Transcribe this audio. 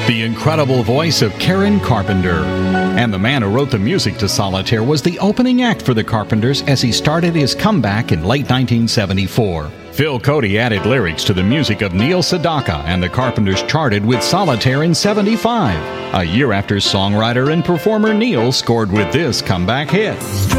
The incredible voice of Karen Carpenter. And the man who wrote the music to Solitaire was the opening act for the Carpenters as he started his comeback in late 1974. Phil Cody added lyrics to the music of Neil Sedaka, and the Carpenters charted with Solitaire in '75, a year after songwriter and performer Neil scored with this comeback hit.